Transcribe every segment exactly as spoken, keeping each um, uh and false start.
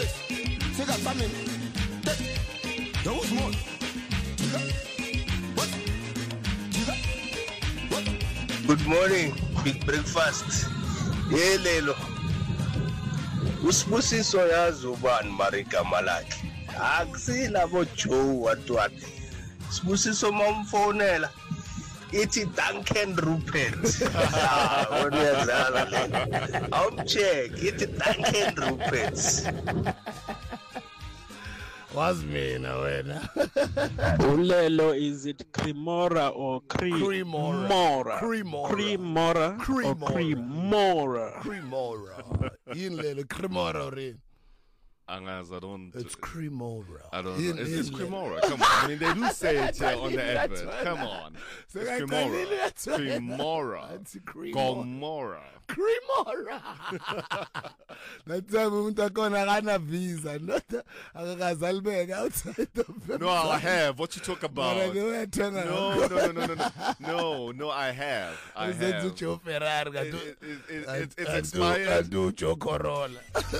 Good morning, big breakfast. Yelelo. Usibusiso yazi ubani marigama lakhe. Akusila bo Joe watwana. Sibusiso momfonela. Ithi Duncan Rupert. Ah, uyazala le. Awucheck, ithi Duncan Rupert. Was mina wena. Ulelo, is it Cremora or cre- Cremora? Cremora. Cremora. Cremora. Cremora. Or Cremora. Cremora. Yin lelo Cremora rin. Angas, I don't. It's Cremora. I don't Yin- know. It's, yin it's lelo. Cremora. Come on. I mean, they do say it here on the advert. Come on. It's Cremora. Cremora. It's Cremora. Gomorrah. Cremora. That time umuntu akhona akana visa, not akakazalibeka outside of. No, I have. What you talk about? Mara ke uyathenga No, no, no, no, no, no. No, no, I have. I Uzenza have. uJoe Ferrari It, kanti it, it, it, it's kanti- expired. kanti uJoe Corolla.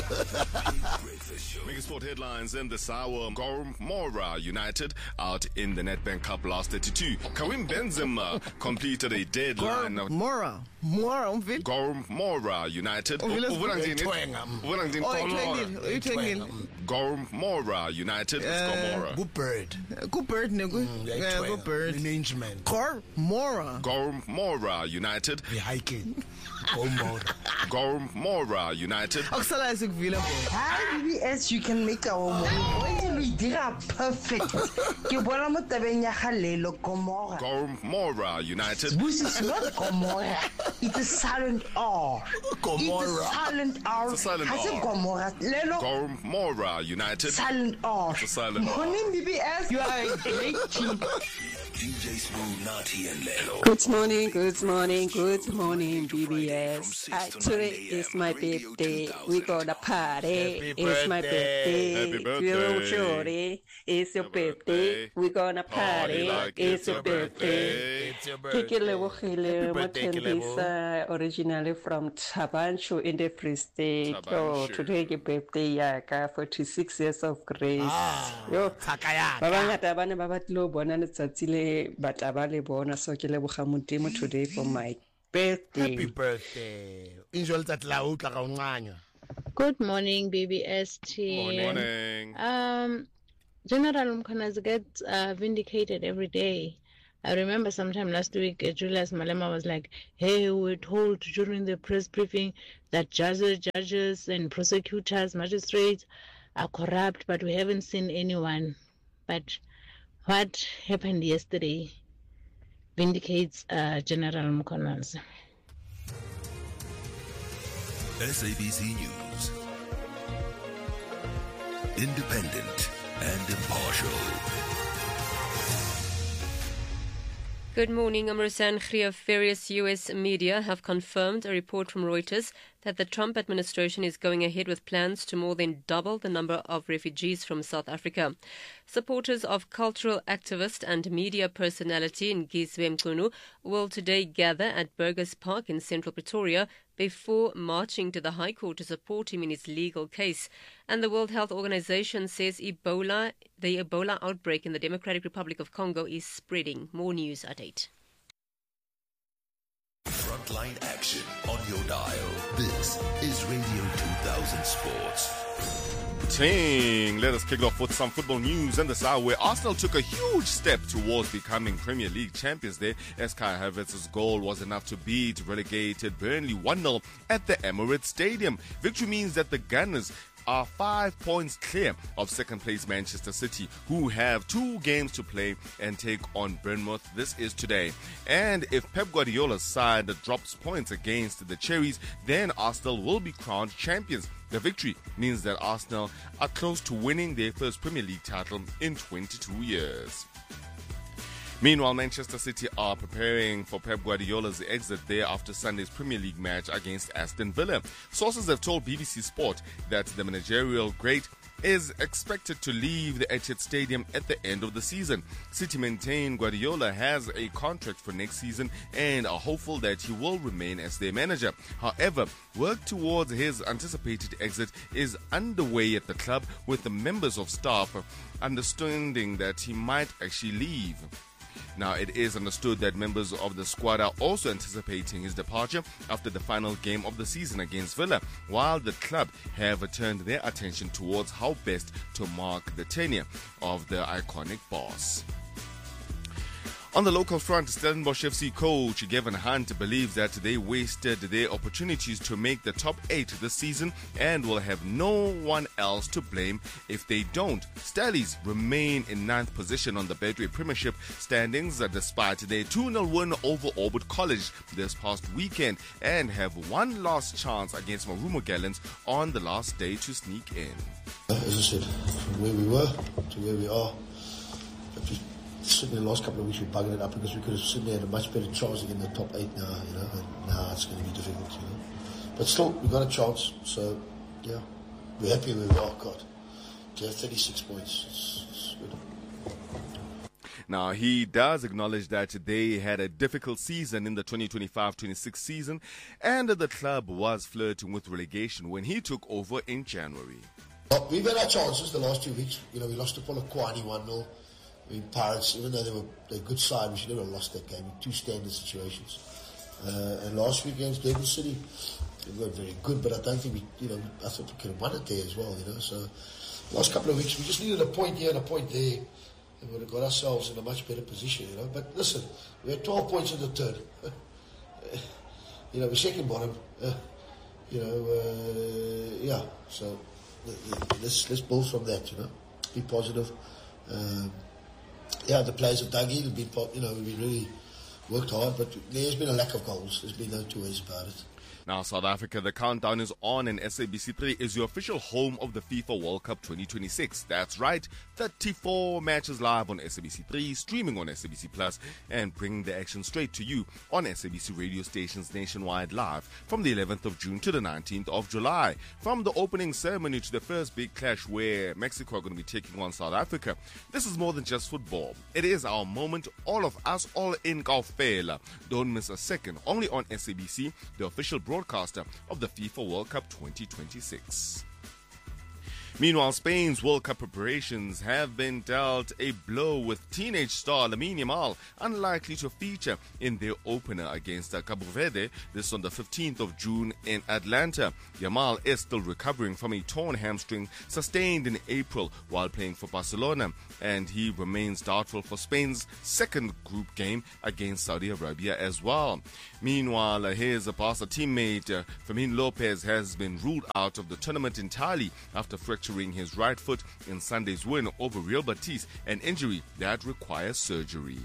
Making sport headlines in this hour. Gomorrah United out in the Nedbank Cup last thirty-two. Karim Benzema completed a deadline. Mora. Mora umvile. Gomorrah United. Uvile Uvela ngini? Uyayithwenga. Uvela ngini? Oh, ithwengile. Uyithwengile. Gomorrah United. It's Gomorrah. Good-bird. Ku-bird ne ku. Yeah, ku-bird. Management. Cor Mora. Gomorrah United. The hiking. Gomorrah. Gomorrah United. Akusala isikuvile bo. Hi, B B S, you can make our money. When did we did our perfect? Ke bona mo tabeng ya galelo Gomorrah. Gomorrah United. This is not Gomorrah. It's a silent R. Gomorrah. It's a silent R. It's a silent Has R. a Gomorrah. Lelo. Gomorrah United. Silent R. It's a silent R. Morning, B B S. You are a great team. D J Smooth, Nati and Lelo. Good morning, good morning, good morning, B B Friday from S. six Uh, to today nine a m, is my Radio birthday. two thousand. We gonna party. Happy It's my birthday. birthday. Happy birthday. You shorty. It's your Happy birthday. birthday. We gonna Party party. like It's it's your your birthday. birthday. It's your Ke birthday. ke lebogile mo birthday, ke Tembisa, originally from Tabanchu in the Free State. Oh, Tabanchu. today ke birthday yaka, forty-six years of grace. Ah, Yo. Takayaka. Ba bangata ba ne ba batlo bona letsatsi le batla ba le bona, so ke leboga Modimo today for my birthday. Happy birthday. Enjoy letsatsi la ho tla ka uncanywa. Good morning, B B S team. Morning. Um, General Mkhwanazi gets uh, vindicated every day. I remember sometime last week, uh, Julius Malema was like, hey, we were told during the press briefing that judges, judges and prosecutors, magistrates are corrupt, but we haven't seen anyone. But what happened yesterday vindicates uh, General Mkhwanazi. S A B C News. Independent and impartial. Good morning. I'm Roseanne Khria. Various U S media have confirmed a report from Reuters that the Trump administration is going ahead with plans to more than double the number of refugees from South Africa. Supporters of cultural activist and media personality Ngizwe Mchunu will today gather at Burgers Park in central Pretoria before marching to the High Court to support him in his legal case. And the World Health Organization says Ebola, the Ebola outbreak in the Democratic Republic of Congo is spreading. More news at eight. Frontline action on your dial. This is Radio two thousand Sports. Ting. Let us kick off with some football news in this hour where Arsenal took a huge step towards becoming Premier League champions there as Kai Havertz's goal was enough to beat relegated Burnley one nil at the Emirates Stadium. Victory means that the Gunners are five points clear of second place Manchester City, who have two games to play and take on Bournemouth. This is today. And if Pep Guardiola's side drops points against the Cherries, then Arsenal will be crowned champions. The victory means that Arsenal are close to winning their first Premier League title in twenty-two years. Meanwhile, Manchester City are preparing for Pep Guardiola's exit there after Sunday's Premier League match against Aston Villa. Sources have told B B C Sport that the managerial great is expected to leave the Etihad Stadium at the end of the season. City maintain Guardiola has a contract for next season and are hopeful that he will remain as their manager. However, work towards his anticipated exit is underway at the club, with the members of staff understanding that he might actually leave. Now, it is understood that members of the squad are also anticipating his departure after the final game of the season against Villa, while the club have turned their attention towards how best to mark the tenure of the iconic boss. On the local front, Stellenbosch F C coach Gavin Hunt believes that they wasted their opportunities to make the top eight this season and will have no one else to blame if they don't. Stallies remain in ninth position on the Betway Premiership standings despite their two nil win over Orbit College this past weekend and have one last chance against Marumo Gallants on the last day to sneak in. As I said, from where we were to where we are, just certainly the last couple of weeks we buggered it up because we could have certainly had a much better chance to get in the top eight now, you know, and now it's going to be difficult, you know. But still, we've got a chance, so, yeah, we're happy where we are, God. To have thirty-six points, it's, it's good. Now, he does acknowledge that they had a difficult season in the twenty twenty-five twenty-six season, and the club was flirting with relegation when he took over in January. Well, we've had our chances the last two weeks. You know, we lost to Polokwane one nil. I mean, Pirates, even though they were a good side, we should never have lost that game in two standard situations. Uh, and last week against Durban City, we weren't very good, but I don't think we, you know, I thought we could have won it there as well, you know. So, last couple of weeks, we just needed a point here and a point there, and we would have got ourselves in a much better position, you know. But listen, we had twelve points in the third. You know, we're second bottom. Uh, you know, uh, yeah. So, let's let's build from that, you know. Be positive. Um, Yeah, the players have dug in and been, you know, we really worked hard, but there's been a lack of goals. There's been no two ways about it. Now, South Africa, the countdown is on, and S A B C three is your official home of the FIFA World Cup twenty twenty-six. That's right, thirty-four matches live on S A B C three, streaming on S A B C Plus, and bringing the action straight to you on S A B C radio stations nationwide live from the eleventh of June to the nineteenth of July. From the opening ceremony to the first big clash where Mexico are going to be taking on South Africa, this is more than just football. It is our moment, all of us, all in Kaufela. Don't miss a second, only on S A B C, the official broadcaster broadcaster of the FIFA World Cup twenty twenty-six. Meanwhile, Spain's World Cup preparations have been dealt a blow with teenage star Lamine Yamal unlikely to feature in their opener against Cabo Verde this on the fifteenth of June in Atlanta. Yamal is still recovering from a torn hamstring sustained in April while playing for Barcelona, and he remains doubtful for Spain's second group game against Saudi Arabia as well. Meanwhile, his Barca teammate uh, Fermin Lopez has been ruled out of the tournament entirely after fracturing his right foot in Sunday's win over Real Betis, an injury that requires surgery.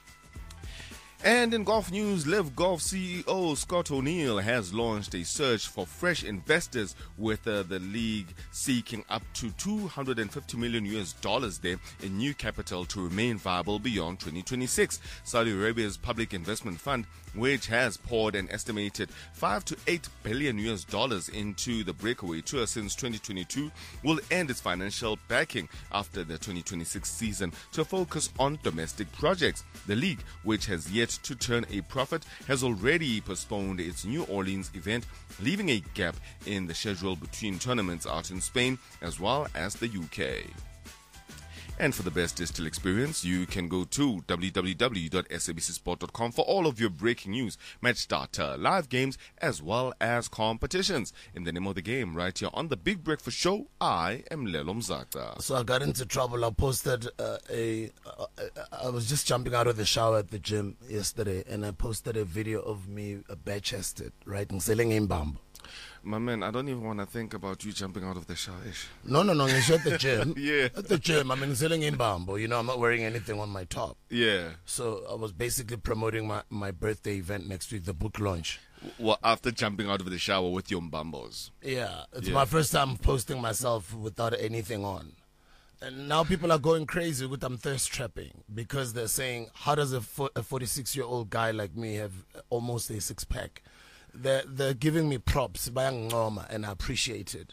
And in golf news, Live Golf C E O Scott O'Neill has launched a search for fresh investors, with uh, the league seeking up to two hundred fifty million U S dollars there in new capital to remain viable beyond twenty twenty-six. Saudi Arabia's public investment fund, which has poured an estimated five to eight billion U S dollars into the breakaway tour since twenty twenty-two, will end its financial backing after the twenty twenty-six season to focus on domestic projects. The league, which has yet to turn a profit, has already postponed its New Orleans event, leaving a gap in the schedule between tournaments out in Spain as well as the U K. And for the best digital experience, you can go to w w w dot s a b c sport dot com for all of your breaking news, match data, live games, as well as competitions. In the name of the game, right here on the Big Breakfast Show, I am Lelo Mzata. So I got into trouble. I posted uh, a. Uh, I was just jumping out of the shower at the gym yesterday, and I posted a video of me uh, bare-chested, right, and selling in Bambo. My man, I don't even want to think about you jumping out of the shower. No, no, no. It's at the gym. Yeah. At the gym. I'm in selling in Bambo. You know, I'm not wearing anything on my top. Yeah. So I was basically promoting my, my birthday event next week, the book launch. Well, after jumping out of the shower with your mbambos. Yeah. It's Yeah. my first time posting myself without anything on. And now people are going crazy with I'm thirst trapping, because they're saying, how does a forty-six-year-old guy like me have almost a six-pack? They're, they're giving me props, and I appreciate it.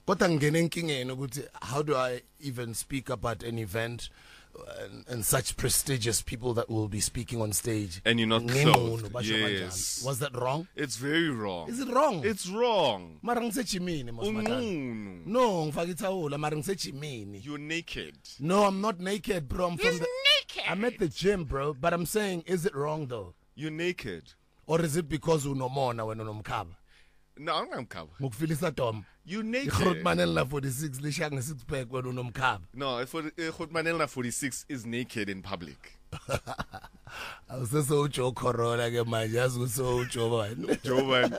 Kodwa ngene enkingeni ukuthi how do I even speak about an event and, and such prestigious people that will be speaking on stage? And you're not Ngemono, clothed. basho Yes. kanjalo. Was that wrong? It's very wrong. Is it wrong? It's wrong. Mara ngisejimini mosmatana. Unqunu. No, ngifaka ithawula mara ngisejimini. You're naked. No, I'm not naked, bro. I'm from He's the, naked. I'm at the gym, bro. But I'm saying, is it wrong though? You're naked. Or is it because unomona when unomkhaba? No, I'm not covered. Ngokufilisa Tom. You naked. Igrotmanela forty-six lisha nge-six pack when unomkhaba. No, for Khotmanela forty-six is naked in public. Awuseso uJoe Corona ke manje yazi uso uJoe bani. Joe bani.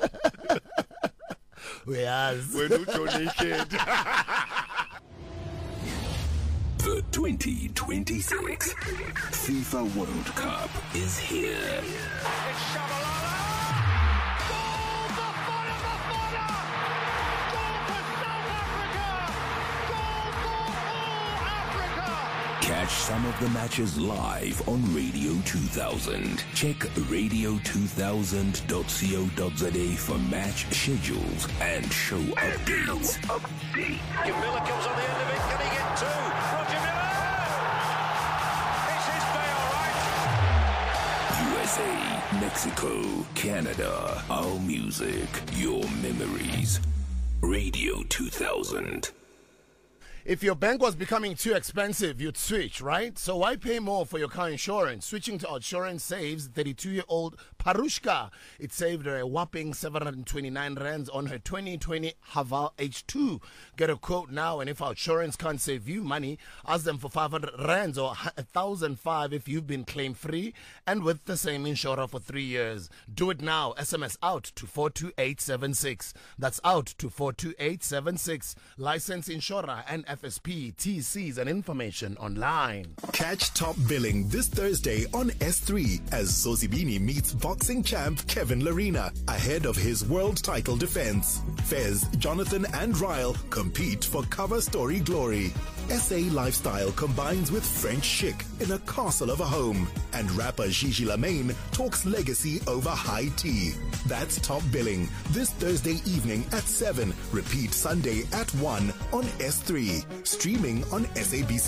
Uyazi. When uJoe naked. The twenty twenty-six FIFA World Cup is here. Catch some of the matches live on Radio two thousand. Check radio two thousand dot co dot za for match schedules and show updates. Update. Miller comes on the end of it. Can he get two? Roger Miller! It's his day, all right. U S A, Mexico, Canada. Our music, your memories. Radio two thousand. If your bank was becoming too expensive, you'd switch, right? So why pay more for your car insurance? Switching to Outsurance saves thirty-two-year-old Parushka. It saved her a whopping seven hundred twenty-nine rands on her twenty twenty Haval H two. Get a quote now, and if Outsurance can't save you money, ask them for five hundred rands or one thousand five if you've been claim-free and with the same insurer for three years. Do it now. S M S out to four two eight seven six. That's out to four two eight seven six. License insurer and F S P, T Cs and information online. Catch Top Billing this Thursday on S three as Zozibini meets boxing champ Kevin Larina ahead of his world title defense. Fez, Jonathan and Ryle compete for cover story glory. S A lifestyle combines with French chic in a castle of a home. And rapper Gigi Lamaine talks legacy over high tea. That's Top Billing this Thursday evening at seven. Repeat Sunday at one on S three. Streaming on S A B C.